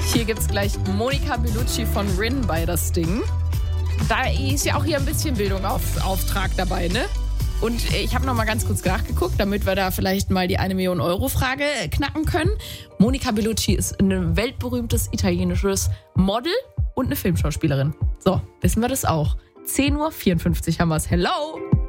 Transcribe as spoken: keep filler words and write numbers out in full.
Hier gibt's gleich Monica Bellucci von Rin bei das Ding. Da ist ja auch hier ein bisschen Bildungsauftrag dabei, ne? Und ich habe noch mal ganz kurz nachgeguckt, damit wir da vielleicht mal die eine Million Euro Frage knacken können. Monica Bellucci ist ein weltberühmtes italienisches Model und eine Filmschauspielerin. So, wissen wir das auch. zehn Uhr vierundfünfzig haben wir es. Hello!